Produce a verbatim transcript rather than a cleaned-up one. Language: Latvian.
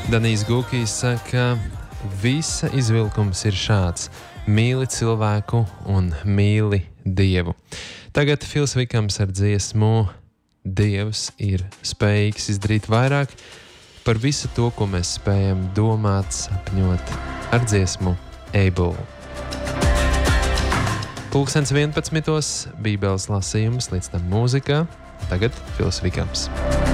Danijs Gulkijs saka, visa izvilkums ir šāds: mīli cilvēku un mīli Dievu. Tagad Fils Vikams ar dziesmu Dievs ir spējīgs izdarīt vairāk par visu to, ko mēs spējam domāt, sapņot, ar dziesmu Able. Pulkstens vienpadsmitos Bībeles lasījums, līdz tam mūzikā. Tagad Fils Vikams.